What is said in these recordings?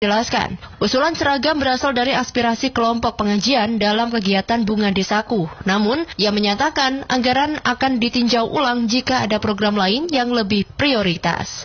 Jelaskan, usulan seragam berasal dari aspirasi kelompok pengajian dalam kegiatan Bunga Desaku. Namun, ia menyatakan anggaran akan ditinjau ulang jika ada program lain yang lebih prioritas.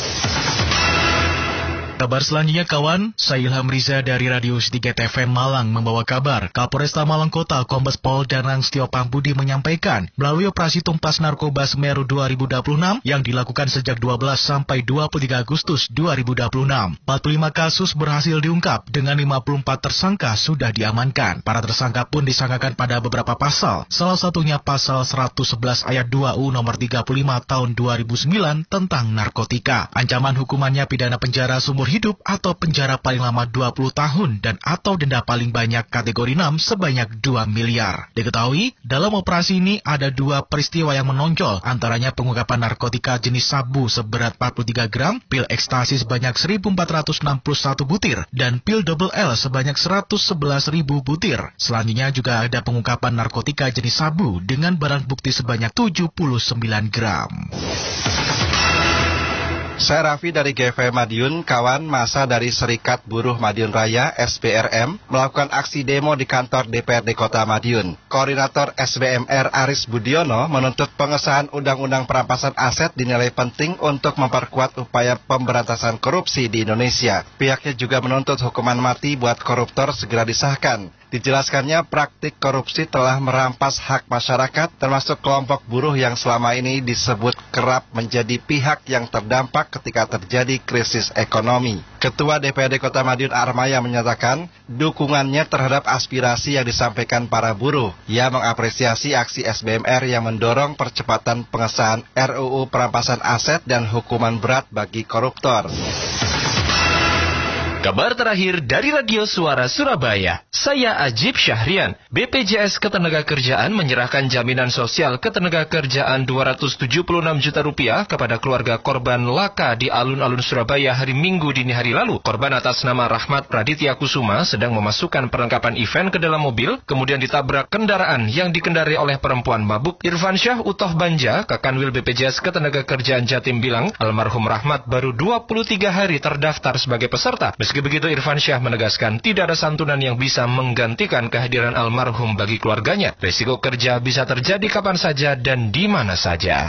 Kabar selanjutnya kawan, saya Ilham Riza dari Radio Setika TFM Malang membawa kabar. Kapolresta Malang Kota Kombes Pol Danang Setio Pambudi menyampaikan, melalui operasi Tumpas Narkoba Semeru 2026 yang dilakukan sejak 12 sampai 23 Agustus 2026, 45 kasus berhasil diungkap dengan 54 tersangka sudah diamankan. Para tersangka pun disangkakan pada beberapa pasal, salah satunya pasal 111 ayat 2 UU nomor 35 tahun 2009 tentang narkotika. Ancaman hukumannya pidana penjara seumur hidup atau penjara paling lama 20 tahun dan atau denda paling banyak kategori 6 sebanyak 2 miliar. Diketahui, dalam operasi ini ada 2 peristiwa yang menonjol, antaranya pengungkapan narkotika jenis sabu seberat 43 gram, pil ekstasi sebanyak 1.461 butir, dan pil double L sebanyak 111.000 butir. Selanjutnya juga ada pengungkapan narkotika jenis sabu dengan barang bukti sebanyak 79 gram. Saya Raffi dari GFM Madiun. Kawan, masa dari Serikat Buruh Madiun Raya (SBRM) melakukan aksi demo di kantor DPRD Kota Madiun. Koordinator SBMR Aris Budiono menuntut pengesahan Undang-Undang Perampasan Aset dinilai penting untuk memperkuat upaya pemberantasan korupsi di Indonesia. Pihaknya juga menuntut hukuman mati buat koruptor segera disahkan. Dijelaskannya, praktik korupsi telah merampas hak masyarakat, termasuk kelompok buruh yang selama ini disebut kerap menjadi pihak yang terdampak ketika terjadi krisis ekonomi. Ketua DPRD Kota Madiun Armaya menyatakan dukungannya terhadap aspirasi yang disampaikan para buruh. Ia mengapresiasi aksi SBMR yang mendorong percepatan pengesahan RUU Perampasan Aset dan hukuman berat bagi koruptor. Kabar terakhir dari Radio Suara Surabaya. Saya Ajib Syahrian. BPJS Ketenagakerjaan menyerahkan jaminan sosial ketenagakerjaan 276 juta rupiah kepada keluarga korban laka di alun-alun Surabaya hari Minggu dini hari lalu. Korban atas nama Rahmat Praditya Kusuma sedang memasukkan perlengkapan event ke dalam mobil, kemudian ditabrak kendaraan yang dikendarai oleh perempuan mabuk. Irfan Syah Utoh Banja, Kakanwil BPJS Ketenagakerjaan Jatim bilang, almarhum Rahmat baru 23 hari terdaftar sebagai peserta. Meski begitu, Irfan Syah menegaskan tidak ada santunan yang bisa menggantikan kehadiran almarhum bagi keluarganya. Risiko kerja bisa terjadi kapan saja dan di mana saja.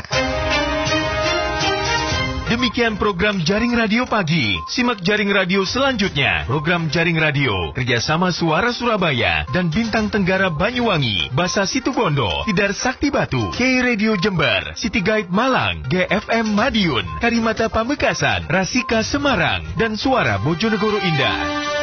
Demikian program Jaring Radio Pagi. Simak Jaring Radio selanjutnya. Program Jaring Radio kerjasama Suara Surabaya dan Bintang Tenggara Banyuwangi, Basa Situbondo, Tidar Sakti Batu, K Radio Jember, City Guide Malang, GFM Madiun, Karimata Pamekasan, Rasika Semarang, dan Suara Bojonegoro Indah.